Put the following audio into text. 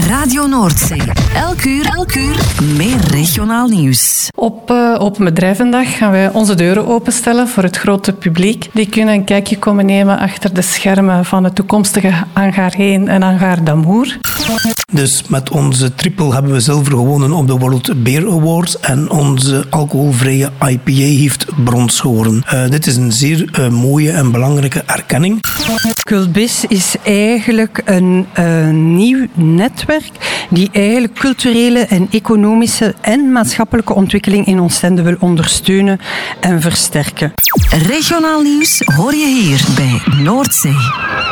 Radio Noordzee. Elk uur meer regionaal nieuws. Op Open Bedrijvendag gaan wij onze deuren openstellen voor het grote publiek. Die kunnen een kijkje komen nemen achter de schermen van het toekomstige Hangar 1 en Hangar Damour. Dus met onze triple hebben we zilver gewonnen op de World Beer Awards en onze alcoholvrije IPA heeft brons gewonnen. Dit is een zeer mooie en belangrijke erkenning. Kulbis is eigenlijk een nieuw netwerk die eigenlijk culturele en economische en maatschappelijke ontwikkeling in Oostende wil ondersteunen en versterken. Regionaal nieuws hoor je hier bij Noordzee.